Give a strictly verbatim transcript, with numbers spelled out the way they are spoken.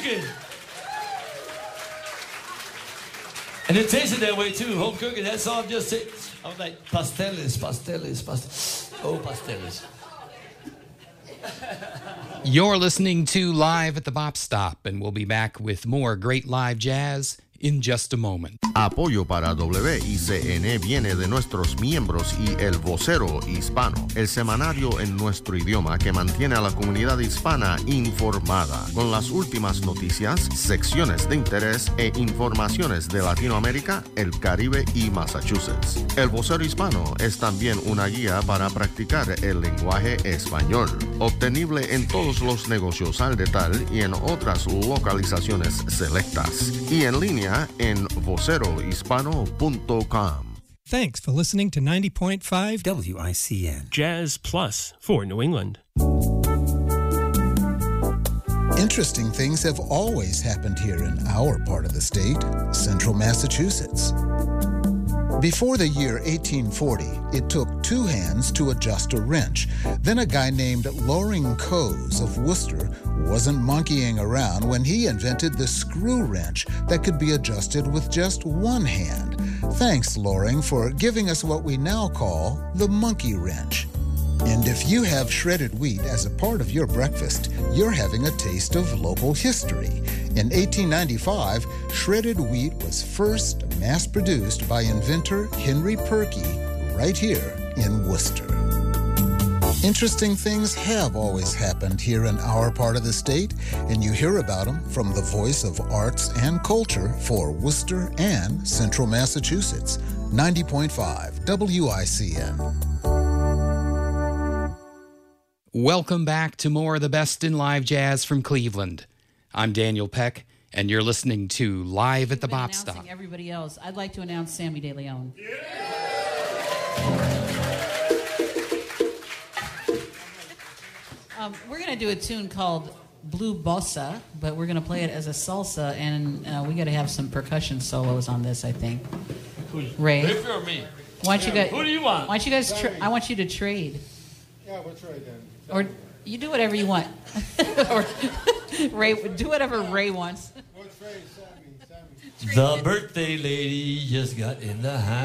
cooking. And it tasted that way too, home cooking. That song just, t- I was like, pasteles, pasteles, pasteles. Oh, pasteles. You're listening to Live at the Bop Stop, and we'll be back with more great live jazz in just a moment. Apoyo para W I C N viene de nuestros miembros y El Vocero Hispano, el semanario en nuestro idioma que mantiene a la comunidad hispana informada con las últimas noticias, secciones de interés e informaciones de Latinoamérica, el Caribe y Massachusetts. El Vocero Hispano es también una guía para practicar el lenguaje español, obtenible en todos los negocios al detalle y en otras localizaciones selectas, y en línea en vocero hispano punto com. Thanks for listening to ninety point five W I C N. Jazz Plus for New England. Interesting things have always happened here in our part of the state, central Massachusetts. Before the year eighteen forty, it took two hands to adjust a wrench. Then a guy named Loring Coase of Worcester wasn't monkeying around when he invented the screw wrench that could be adjusted with just one hand. Thanks, Loring, for giving us what we now call the monkey wrench. And if you have shredded wheat as a part of your breakfast, you're having a taste of local history. In eighteen ninety-five, shredded wheat was first mass-produced by inventor Henry Perky right here in Worcester. Interesting things have always happened here in our part of the state, and you hear about them from the voice of arts and culture for Worcester and Central Massachusetts. ninety point five W I C N. Welcome back to more of the best in live jazz from Cleveland. I'm Daniel Peck, and you're listening to Live at the Bop Stop. Announcing everybody else, I'd like to announce Sammy De Leon. Um, we're going to do a tune called Blue Bossa, but we're going to play it as a salsa, and uh, we got to have some percussion solos on this, I think. Ray, If you're me. why don't you guys? Who do you want? Why don't you guys? Tra- I want you to trade. Yeah, we'll trade then. Or you do whatever you want. Or Ray, do whatever Ray wants. We'll trade Sammy, Sammy. The birthday lady just got in the house.